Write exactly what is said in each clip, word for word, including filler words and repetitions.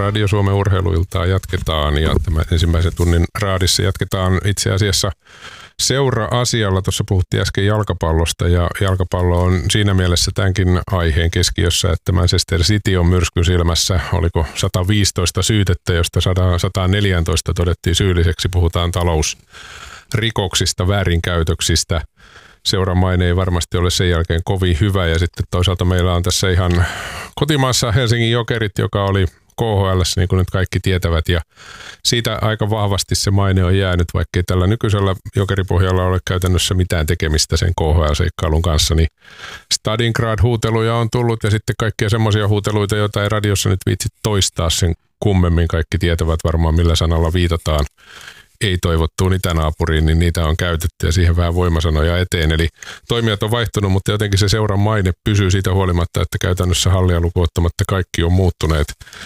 Radio Suomen urheiluiltaa jatketaan ja tämä ensimmäisen tunnin raadissa jatketaan itse asiassa seura-asialla. Tuossa puhuttiin äsken jalkapallosta ja jalkapallo on siinä mielessä tämänkin aiheen keskiössä, että Manchester City on myrskyn silmässä. Oliko sata viisitoista syytettä, josta sata neljätoista todettiin syylliseksi. Puhutaan talousrikoksista, väärinkäytöksistä. Seuran maine ei varmasti ole sen jälkeen kovin hyvä ja sitten toisaalta meillä on tässä ihan kotimaassa Helsingin Jokerit, joka oli K H L:ssä, niin kuin nyt kaikki tietävät, ja siitä aika vahvasti se maine on jäänyt, vaikka ei tällä nykyisellä Jokeripohjalla ole käytännössä mitään tekemistä sen K H L-seikkailun kanssa, niin Stalingrad-huuteluja on tullut ja sitten kaikkia semmoisia huuteluita, joita ei radiossa nyt viitsi toistaa sen kummemmin. Kaikki tietävät varmaan, millä sanalla viitataan ei toivottuun itänaapuriin, niin niitä on käytetty ja siihen vähän voimasanoja eteen. Eli toimijat on vaihtunut, mutta jotenkin se seuran maine pysyy siitä huolimatta, että käytännössä hallia lukuun ottamatta kaikki on muuttuneet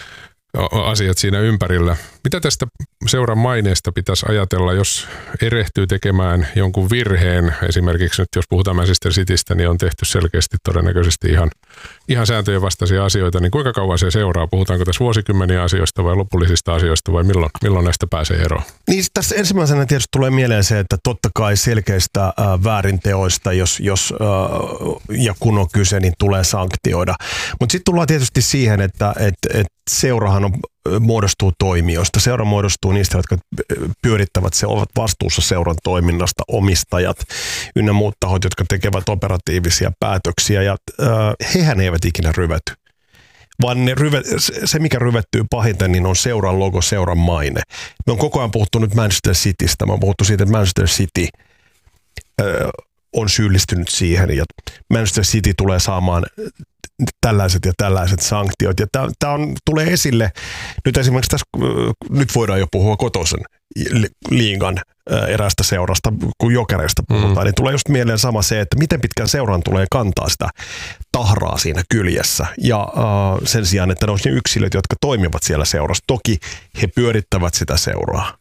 asiat siinä ympärillä. Mitä tästä seuran maineesta pitäisi ajatella, jos erehtyy tekemään jonkun virheen? Esimerkiksi nyt jos puhutaan Manchester Citystä, niin on tehty selkeästi todennäköisesti ihan, ihan sääntöjen vastaisia asioita. Niin kuinka kauan se seuraa? Puhutaanko tässä vuosikymmeniä asioista vai lopullisista asioista vai milloin, milloin näistä pääsee eroon? Niin tässä ensimmäisenä tietysti tulee mieleen se, että totta kai selkeistä äh, väärinteoista, jos, jos äh, ja kun on kyse, niin tulee sanktioida. Mutta sitten tullaan tietysti siihen, että et, et seurahan on, muodostuu toimijoista. Seura muodostuu niistä, jotka pyörittävät, se ovat vastuussa seuran toiminnasta, omistajat ynnä muut tahot, jotka tekevät operatiivisia päätöksiä ja äh, hehän eivät ikinä ryvetty. Vaan ne ryve, se, mikä ryvettyy pahiten, niin on seuran logo, seuran maine. Me on koko ajan puhuttu nyt Manchester Citystä. Me on puhuttu siitä, että Manchester City äh, on syyllistynyt siihen ja Manchester City tulee saamaan tällaiset ja tällaiset sanktiot. Ja tämä on, tulee esille, nyt esimerkiksi tässä, nyt voidaan jo puhua kotoisen liigan eräästä seurasta, kun Jokereista puhutaan, mm. niin tulee just mieleen sama se, että miten pitkään seuran tulee kantaa sitä tahraa siinä kyljessä. Ja äh, sen sijaan, että ne on ne yksilöt, jotka toimivat siellä seurassa. Toki he pyörittävät sitä seuraa.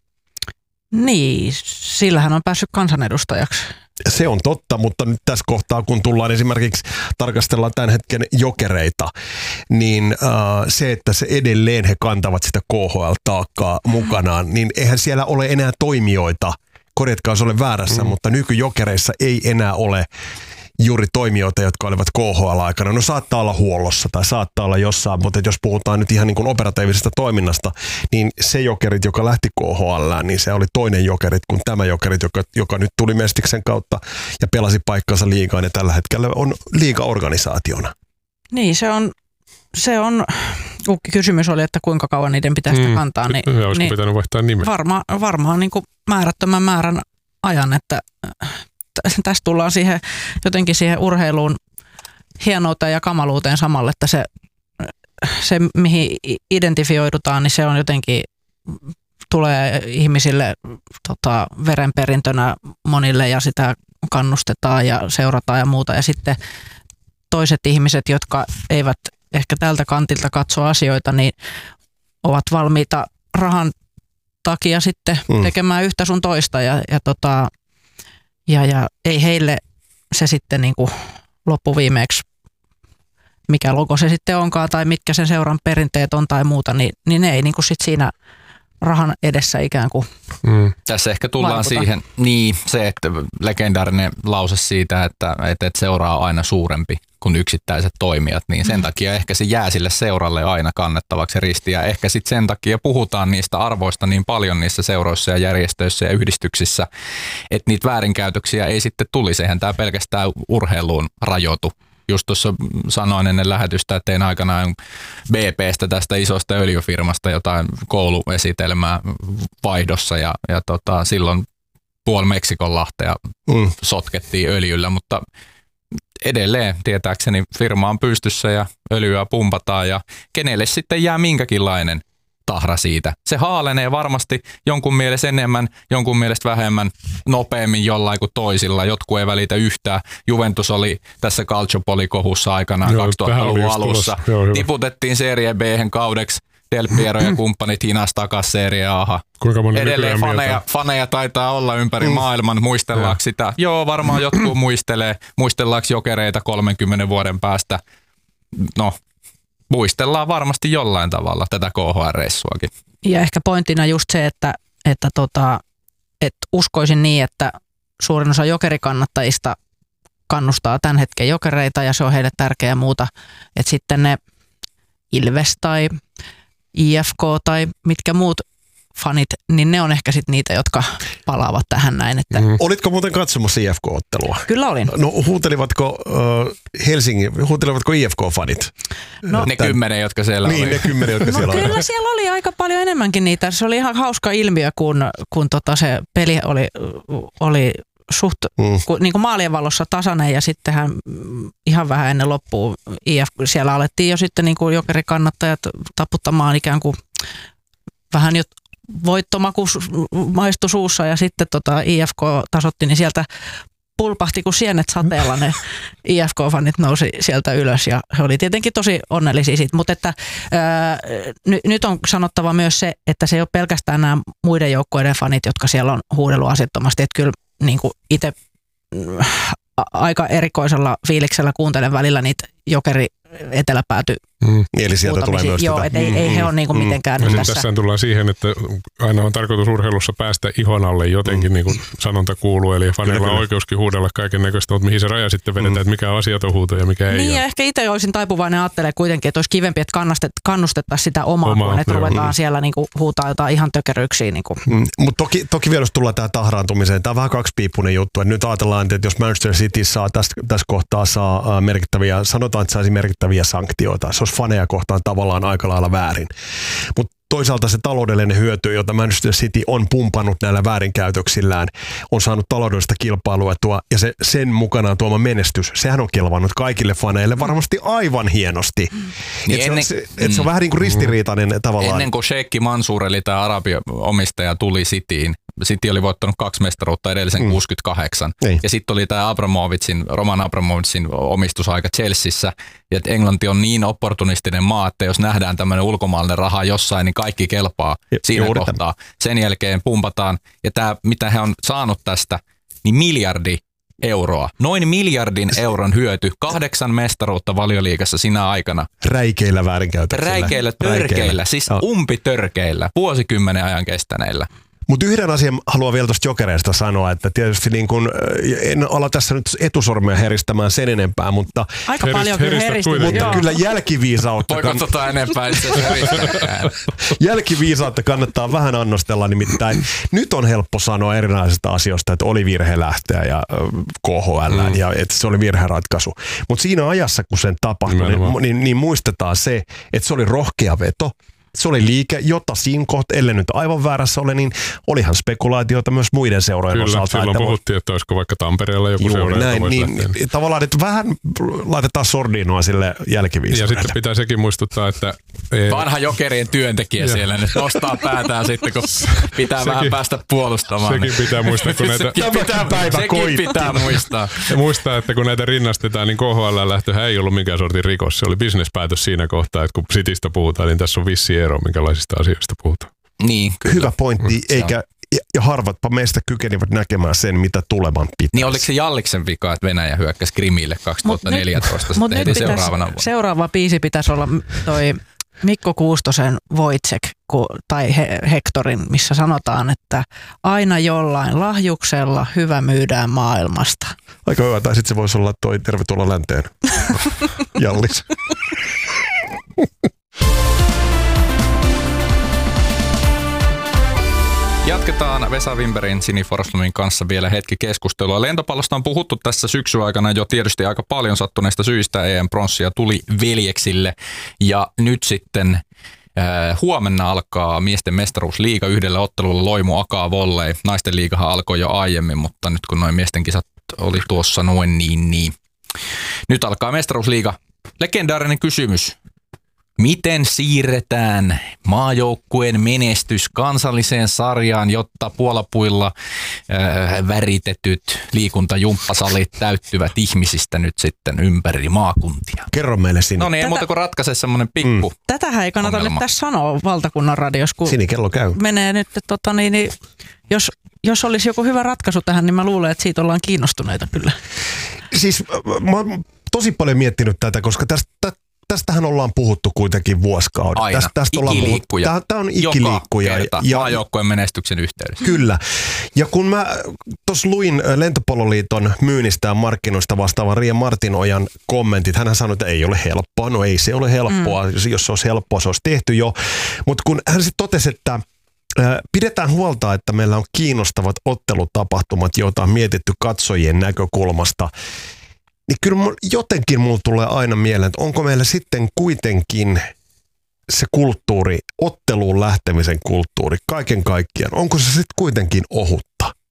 Niin, sillähän on päässyt kansanedustajaksi. Se on totta, mutta nyt tässä kohtaa, kun tullaan esimerkiksi tarkastellaan tämän hetken Jokereita, niin äh, se, että se edelleen he kantavat sitä K H L-taakkaa mukanaan, niin eihän siellä ole enää toimijoita, korjatkaa jos olen väärässä, mm. mutta nykyjokereissa ei enää ole juuri toimijoita, jotka olivat K H L-aikana. No saattaa olla huollossa tai saattaa olla jossain, mutta jos puhutaan nyt ihan niin kuin operatiivisesta toiminnasta, niin se Jokerit, joka lähti K H L:ään, niin se oli toinen Jokerit kuin tämä Jokerit, joka, joka nyt tuli Mestiksen kautta ja pelasi paikkansa liigaan ja tällä hetkellä on liigaorganisaationa. Niin, se on, se on, kysymys oli, että kuinka kauan niiden pitää sitä kantaa. Niin, mm, olisiko niin pitänyt vaihtaa nimen? Varma, varmaan niin kuin määrättömän määrän ajan, että tässä tullaan siihen, jotenkin siihen urheiluun hienouteen ja kamaluuteen samalle, että se, se mihin identifioidutaan, niin se on jotenkin, tulee ihmisille tota, verenperintönä monille ja sitä kannustetaan ja seurataan ja muuta. Ja sitten toiset ihmiset, jotka eivät ehkä tältä kantilta katso asioita, niin ovat valmiita rahan takia sitten mm. tekemään yhtä sun toista ja, ja tota, Ja, ja ei heille se sitten niin kuin loppuviimeeksi, mikä logo se sitten onkaan tai mitkä sen seuran perinteet on tai muuta, niin, niin ne ei niin kuin sit siinä rahan edessä ikään kuin mm. Tässä ehkä tullaan vaikuta siihen, niin se, että legendaarinen lause siitä, että, että seura on aina suurempi kuin yksittäiset toimijat, niin sen mm. takia ehkä se jää sille seuralle aina kannettavaksi risti ja ehkä sitten sen takia puhutaan niistä arvoista niin paljon niissä seuroissa ja järjestöissä ja yhdistyksissä, että niitä väärinkäytöksiä ei sitten tulisi, eihän tämä pelkästään urheiluun rajoitu. Just tuossa sanoin ennen lähetystä, että tein aikanaan B P:stä tästä isosta öljyfirmasta jotain kouluesitelmää vaihdossa ja, ja tota, silloin puoli Meksikonlahtea mm. sotkettiin öljyllä, mutta edelleen tietääkseni firma on pystyssä ja öljyä pumpataan ja kenelle sitten jää minkäkinlainen tahra siitä. Se haalenee varmasti jonkun mielestä enemmän, jonkun mielestä vähemmän, nopeammin jollain kuin toisilla. Jotkut ei välitä yhtään. Juventus oli tässä Calciopoli-kohussa aikanaan joo, kaksituhattaluvun alussa. Joo, tiputettiin Serie B:hen kaudeksi. Del Piero ja kumppanit hinas takas Serie A:han. Edelleen faneja, faneja taitaa olla ympäri mm. maailman. Muistellaanko sitä? Joo, varmaan jotkut muistelee. Muistellaanko Jokereita kolmenkymmenen vuoden päästä? No, muistellaan varmasti jollain tavalla tätä K H L-reissuakin. Ja ehkä pointtina just se, että, että, tota, että uskoisin niin, että suurin osa jokerikannattajista kannustaa tämän hetken jokereita ja se on heille tärkeää ja muuta. Että sitten ne Ilves tai I F K tai mitkä muut fanit, niin ne on ehkä sitten niitä, jotka palaavat tähän näin. Että mm. Olitko muuten katsomassa I F K-ottelua? Kyllä olin. No huutelivatko uh, Helsingin, huutelivatko I F K-fanit? No, ne kymmenen, jotka siellä niin, oli. Niin, ne kymmenen, jotka no, siellä kyllä oli. Kyllä siellä oli aika paljon enemmänkin niitä. Se oli ihan hauska ilmiö, kun, kun tota se peli oli, oli suht mm. ku, niin kuin maalien valossa tasainen ja sittenhän ihan vähän ennen loppua I F K, siellä alettiin jo sitten niin kuin jokerikannattajat taputtamaan ikään kuin vähän jo voittomaku maistui suussa ja sitten tota I F K tasotti, niin sieltä pulpahti kuin sienet sateella ne I F K-fanit nousi sieltä ylös ja he oli tietenkin tosi onnellisia siitä, mutta että ää, n- nyt on sanottava myös se, että se ei ole pelkästään nämä muiden joukkueiden fanit, jotka siellä on huudellut asettomasti, että kyllä niin kuin itse aika erikoisella fiiliksellä kuuntelen välillä niitä jokeri eteläpääty. Mm. Eli sieltä tulee myös Joo, tätä. et ei, ei he ole niinku mm. mitenkään mm. tässä. Tässä tullaan siihen, että aina on tarkoitus urheilussa päästä ihon alle jotenkin, mm. niin kuin sanonta kuuluu. Eli fanilla on oikeuskin huudella kaiken näköistä, mutta mihin se raja sitten vedetään, mm. että mikä on asiaton huuto ja mikä ei Niin ole. ja ehkä itse olisin taipuvainen ajattelee kuitenkin, että olisi kivempi, että kannustettaisiin sitä omaa, omaa kuin että joo. ruvetaan mm. siellä niinku huutaa jotain ihan tökeryyksiä. Niinku. Mm. Mutta toki, toki vielä jos tullaan tähän tahraantumiseen, tämä on vähän kaksipiippunen juttu. Et nyt ajatellaan, että jos Manchester City saa tässä, tässä kohtaa saa merkittäviä, sanotaan, että saisi merkittäviä sanktioita. Se olisi faneja kohtaan tavallaan aika lailla väärin. Mutta toisaalta se taloudellinen hyöty, jota Manchester City on pumpannut näillä väärinkäytöksillään, on saanut taloudellista kilpailuetua ja se, sen mukanaan tuoma menestys, sehän on kelvannut kaikille faneille varmasti aivan hienosti. Mm. Niin et ennen, se, se, et se on mm. vähän niin kuin ristiriitainen mm. tavallaan. Ennen kuin Sheikh Mansour, eli tämä Arabia-omistaja, tuli Cityin, City oli voittanut kaksi mestaruutta edellisen mm. kuusikymmentäkahdeksan. Niin. Ja sitten oli tämä Abramovićin, Roman Abramovićin omistusaika Chelseassa. Ja että Englanti on niin opportunistinen maa, että jos nähdään tämmöinen ulkomaalainen raha jossain, niin kaikki kelpaa ja, siinä kohtaa. Sen jälkeen pumpataan. Ja tämä, mitä he on saanut tästä, niin miljardi euroa. Noin miljardin euron hyöty. Kahdeksan mestaruutta Valioliigassa sinä aikana. Räikeillä väärinkäytöksillä. Räikeillä, törkeillä. Räikeillä. Siis oh. umpitörkeillä. Vuosikymmenen ajan kestäneillä. Mutta yhden asian haluan vielä tuosta jokereista sanoa, että tietysti niin kun, en ala tässä nyt etusormea heristämään sen enempää, mutta... Aika Herist, paljon kyllä heristin. Mutta joo. kyllä jälkiviisautta... Voiko kann... tota enempää itse Jälkiviisautta kannattaa vähän annostella, nimittäin nyt on helppo sanoa erinäisistä asioista, että oli virhe lähteä ja K H L mm. ja että se oli virheratkaisu. Mutta siinä ajassa, kun sen tapahtui, niin, niin, niin muistetaan se, että se oli rohkea veto. Se oli liike, jota siinä kohta, ellei nyt aivan väärässä ole, niin olihan spekulaatioita myös muiden seurojen Kyllä, osalta. Kyllä, silloin että puhuttiin, että olisiko vaikka Tampereella joku seura, näin, joka niin, lähteä. Tavallaan, että vähän laitetaan sordinoa sille jälkiviisaudelle. Ja sitten pitää sekin muistuttaa, että... Vanha jokerien työntekijä siellä nyt nostaa päätään sitten, kun pitää sekin, vähän päästä puolustamaan. Sekin pitää muistaa, kun näitä... Sekin pitää, päivä sekin pitää muistaa. Ja muistaa, että kun näitä rinnastetaan, niin K H L-lähtöhän ei ollut mikään sortin rikos. Se oli bisnespäätös siinä kohtaa, että kun Citystä puhutaan, niin tässä on vissi ero, minkälaisista asioista puhutaan. Niin, kyllä. Hyvä pointti, eikä... Ja, ja harvatpa meistä kykenivät näkemään sen, mitä tulevan pitäisi. Niin oliko se Jalliksen vika, että Venäjä hyökkäsi Krimille kaksituhattaneljätoista Mut nyt, heti mut seuraavana vuonna? Seuraava biisi pitäisi olla toi Mikko Kuustosen Wojciech tai He- Hektorin, missä sanotaan, että aina jollain lahjuksella hyvä myydään maailmasta. Aika hyvä, tai sitten se voisi olla toi Tervetuloa länteen. Jallis. Jatketaan Vesa Wimbergin, Sini Forsblomin kanssa vielä hetki keskustelua. Lentopallosta on puhuttu tässä syksyn aikana jo tietysti aika paljon sattuneista syistä. E M-pronssia tuli veljeksille ja nyt sitten äh, huomenna alkaa miesten mestaruusliiga yhdellä ottelulla Loimu Akaa Volley. Naisten liigahan alkoi jo aiemmin, mutta nyt kun noin miesten kisat oli tuossa noin niin, niin. Nyt alkaa mestaruusliiga. Legendaarinen kysymys. Miten siirretään maajoukkueen menestys kansalliseen sarjaan, jotta puolapuilla äh, väritetyt liikuntajumppasalit täyttyvät ihmisistä nyt sitten ympäri maakuntia? Kerro meille Sini. No niin, ei muuta kuin ratkaise semmoinen pikku mm. Tätähän ei kannata ongelma. Nyt tässä sanoa valtakunnan radiossa, kun Sini, kello käy. Menee nyt, tota, niin, niin, jos, jos olisi joku hyvä ratkaisu tähän, niin mä luulen, että siitä ollaan kiinnostuneita kyllä. Siis mä oon tosi paljon miettinyt tätä, koska tästä tästähän ollaan puhuttu kuitenkin vuosikaudet. Aina. Tästä, tästä ikiliikkuja. Tämä, tämä on ikiliikkuja. Joka kerta maajoukkueen menestyksen yhteydessä. Kyllä. Ja kun mä tuossa luin Lentopalloliiton myynnistä ja markkinoista vastaavan Riia Martinojan kommentit, hän sanoi, että ei ole helppoa. No ei se ole helppoa. Mm. Jos se olisi helppoa, se olisi tehty jo. Mutta kun hän sitten totesi, että pidetään huolta, että meillä on kiinnostavat ottelutapahtumat, joita on mietitty katsojien näkökulmasta, niin kyllä jotenkin mulla tulee aina mieleen, että onko meillä sitten kuitenkin se kulttuuri, otteluun lähtemisen kulttuuri, kaiken kaikkiaan, onko se sitten kuitenkin ohutta?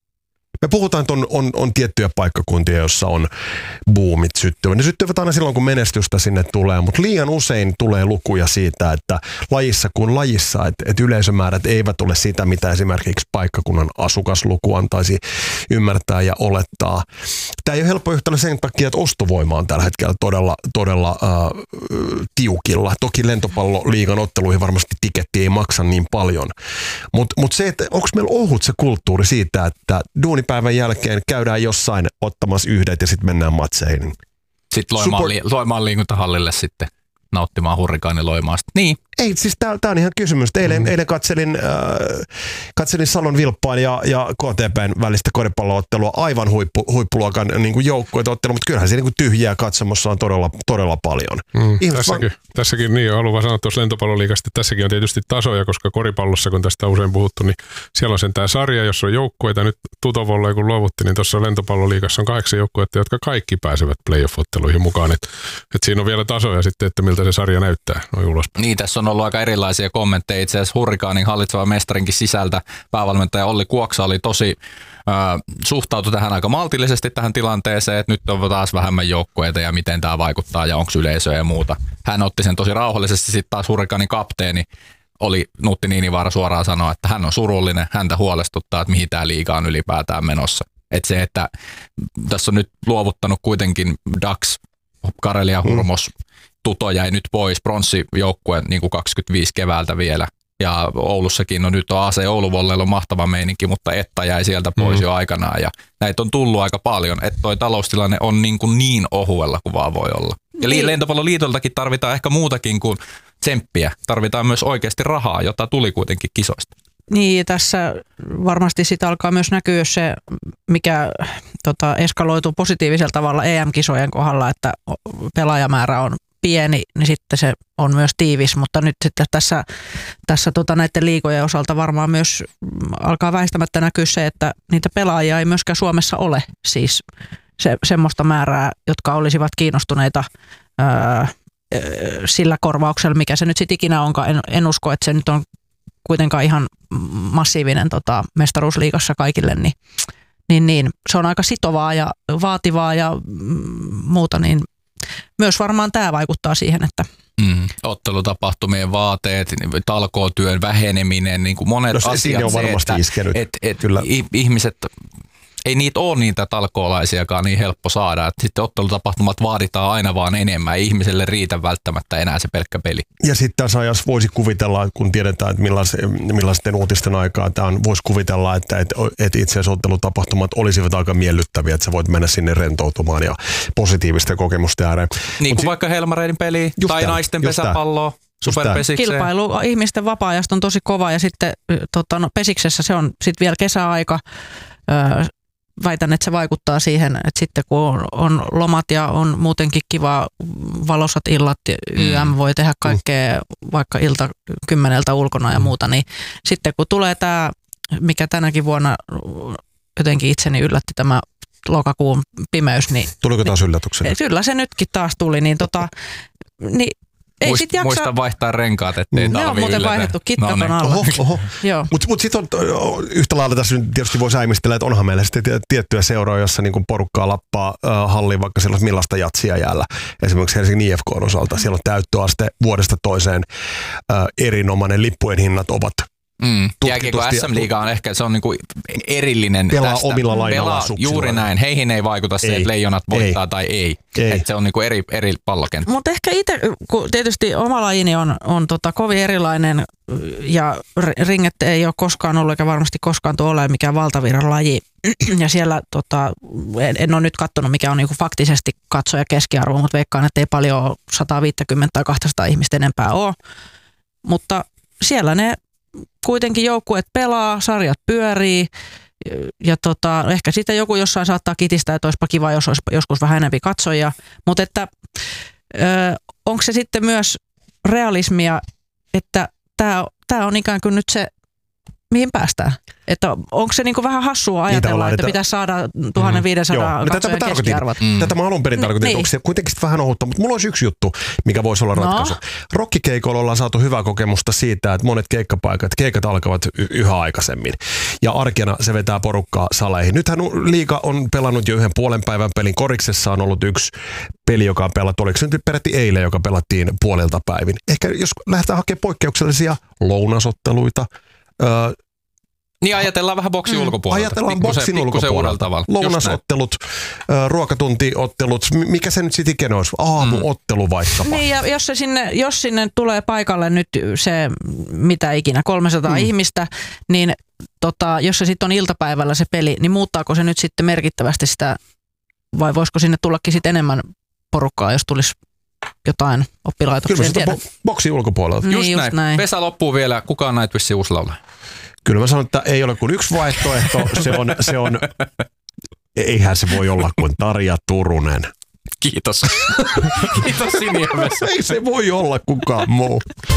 Me puhutaan, että on, on, on tiettyjä paikkakuntia, joissa on boomit syttyvät. Ne syttyvät aina silloin, kun menestystä sinne tulee, mutta liian usein tulee lukuja siitä, että lajissa kuin lajissa, että, että yleisömäärät eivät ole sitä, mitä esimerkiksi paikkakunnan asukasluku antaisi ymmärtää ja olettaa. Tämä ei ole helppo yhtälö sen takia, että ostovoima on tällä hetkellä todella, todella äh, tiukilla. Toki lentopalloliigan otteluihin varmasti tiketti ei maksa niin paljon, mutta mut se, että onko meillä ohut se kulttuuri siitä, että duuni päivän jälkeen käydään jossain ottamassa yhdet ja sitten mennään matseihin. Sitten Loimaan, Super... li- Loimaan liikuntahallille sitten nauttimaan hurrikaaniloimaasta. Niin. Ei, siis tämä on ihan kysymys. Eilen, mm. eilen katselin, äh, katselin Salon Vilppaan ja, ja K T P:n välistä koripalloottelua, aivan huippu, huippuluokan niin joukkueet ottelu, mutta kyllähän se niin kuin tyhjää katsomossa on todella, todella paljon. Mm, tässäkin, vaan... tässäkin niin, haluan sanoa tuossa lentopalloliigasta, että tässäkin on tietysti tasoja, koska koripallossa, kun tästä on usein puhuttu, niin siellä on sen tämä sarja, jossa on joukkueita. Nyt Tutovolla, kun luovutti, niin tuossa lentopalloliigassa on kahdeksan joukkuetta, jotka kaikki pääsevät playoff-otteluihin mukaan. Et, et siinä on vielä tasoja sitten, että miltä se sarja näyttää noin ulospäin. Niin, tässä on ollut aika erilaisia kommentteja. Itse asiassa Hurrikaanin hallitseva mestarinkin sisältä päävalmentaja Olli Kuoksa oli tosi äh, suhtautui tähän aika maltillisesti tähän tilanteeseen, että nyt on taas vähemmän joukkueita ja miten tämä vaikuttaa ja onko yleisöä ja muuta. Hän otti sen tosi rauhallisesti. Sitten taas Hurrikaanin kapteeni oli Nutti Niinivaara suoraan sanoa, että hän on surullinen, häntä huolestuttaa, että mihin tämä liiga on ylipäätään menossa. Että se, että tässä on nyt luovuttanut kuitenkin Dax, Karelia Hurmos, mm. Tuto jäi nyt pois, pronssijoukkue niin kuin kaksikymmentäviisi keväältä vielä. Ja Oulussakin, no nyt on A C Ouluvolleilla on mahtava meininki, mutta Etta jäi sieltä pois mm. jo aikanaan. Ja näitä on tullut aika paljon, että toi taloustilanne on niin, kuin niin ohuella kuin vaan voi olla. Ja niin. Lentopalloliitoltakin tarvitaan ehkä muutakin kuin tsemppiä. Tarvitaan myös oikeasti rahaa, jota tuli kuitenkin kisoista. Niin, tässä varmasti sitä alkaa myös näkyä se, mikä tota, eskaloituu positiivisella tavalla E M-kisojen kohdalla, että pelaajamäärä on pieni, niin sitten se on myös tiivis, mutta nyt sitten tässä, tässä tota näiden liigojen osalta varmaan myös alkaa väistämättä näkyä se, että niitä pelaajia ei myöskään Suomessa ole, siis se, semmoista määrää, jotka olisivat kiinnostuneita ää, sillä korvauksella, mikä se nyt sitten ikinä onkaan. En, en usko, että se nyt on kuitenkaan ihan massiivinen tota, mestaruusliigassa kaikille, niin, niin, niin se on aika sitovaa ja vaativaa ja muuta, niin myös varmaan tämä vaikuttaa siihen, että mm. ottelutapahtumien vaateet, talkootyön väheneminen, niin kuin monet no, asiat, on varmasti se, iskenyt. että et, et ihmiset, ei niitä ole niitä talkoolaisiakaan niin helppo saada, että sitten ottelutapahtumat vaaditaan aina vaan enemmän, ei ihmiselle riitä välttämättä enää se pelkkä peli. Ja sitten tässä ajassa voisi kuvitella, kun tiedetään, että millaisten uutisten aikaa tämä on, voisi kuvitella, että, että, että itse asiassa ottelutapahtumat olisivat aika miellyttäviä, että sä voit mennä sinne rentoutumaan ja positiivisten kokemusten ääreen. Niin kuin vaikka Helmareiden peli tai tämän, naisten pesäpalloa. Superpesikseen. Kilpailu ihmisten vapaa-ajasta on tosi kova ja sitten tota, no, pesiksessä se on sitten vielä kesäaika. Öö, väitän, että se vaikuttaa siihen, että sitten kun on, on lomat ja on muutenkin kiva valosat illat, Y M voi tehdä kaikkea vaikka ilta kymmeneltä ulkona ja muuta, niin sitten kun tulee tämä, mikä tänäkin vuonna jotenkin itseni yllätti tämä lokakuun pimeys, niin... Tuliko taas yllätykseni? Niin, kyllä se nytkin taas tuli, niin tota... Niin, ei Muist, sit jaksa... Muista vaihtaa renkaat, ettei talvi Ne on muuten yllätä. vaihdettu kittakon no, alla. Oho, oho. Mutta mut sitten on yhtä lailla tässä nyt tietysti voi säimistellä, että onhan meillä sitten tiettyjä seuroja, jossa niin porukkaa lappaa äh, halliin vaikka siellä on millaista jatsia jäällä. Esimerkiksi Helsingin I F K:n osalta. Siellä on täyttöaste vuodesta toiseen. Äh, erinomainen, lippujen hinnat ovat Mm. Jääkiekko S M-liiga on ehkä, se on niinku erillinen pelaa tästä. omilla lainalaisuuksilla. Juuri näin. Heihin ei vaikuta se, ei. että Leijonat voittaa ei. tai ei. ei. Et se on niinku eri, eri pallokenttä. Mutta ehkä itse, kun tietysti oma lajini on, on tota kovin erilainen ja ringet ei ole koskaan ollut eikä varmasti koskaan tuo ole mikään valtavirran laji. Ja siellä tota, en, en ole nyt katsonut mikä on niinku faktisesti katsoja keskiarvo, mutta veikkaan, että ei paljon sata viisikymmentä tai kaksisataa ihmistä enempää ole. Mutta siellä ne kuitenkin joukkueet pelaa, sarjat pyörii ja tota, ehkä sitten joku jossain saattaa kitistää, että olisipa kiva, jos olisi joskus vähän enemmän katsojia. Mutta että onko se sitten myös realismia, että tämä on ikään kuin nyt se, mihin päästään? Että onko se niinku vähän hassua ajatella, että pitäisi saada tuhatviisisataa mm. katsojan no, keskiarvot? Mm. Tätä mä alun perin tarkoitin, niin. Onko se kuitenkin vähän ohutta, mutta mulla olisi yksi juttu, mikä voisi olla ratkaisu. No. Rokkikeikoilla ollaan saatu hyvää kokemusta siitä, että monet keikkapaikat, keikat alkavat y- yhä aikaisemmin. Ja arkena se vetää porukkaa saleihin. Nythän liiga on pelannut jo yhden puolen päivän pelin. Koriksessa on ollut yksi peli, joka on pelattu. Oliko se nyt peräti eilen, joka pelattiin puolelta päivin? Ehkä jos lähdetään hakemaan poikkeuksellisia lounasotteluita, öö, niin ajatellaan vähän boksin ulkopuolelta. Ajatellaan boksin ulkopuolelta. Lounasottelut, ruoktuntiottelut, mikä se nyt sitten ikinä olisi? Aamuottelu vaikkapa. Niin ja jos, se sinne, jos sinne tulee paikalle nyt se mitä ikinä, kolmesataa mm. ihmistä, niin tota, jos se sitten on iltapäivällä se peli, niin muuttaako se nyt sitten merkittävästi sitä, vai voisiko sinne tullakin sitten enemmän porukkaa, jos tulisi jotain oppilaitoksia? Kyllä mä sitä boksin ulkopuolelta. Niin, just, just näin. näin. Vesa loppuu vielä, kukaan Nightwishin uusi laulaja? Kyllä mä sanon, että ei ole kuin yksi vaihtoehto. Se on, se on, eihän se voi olla kuin Tarja Turunen. Kiitos. Kiitos Siniemessä. Ei se voi olla kukaan muu.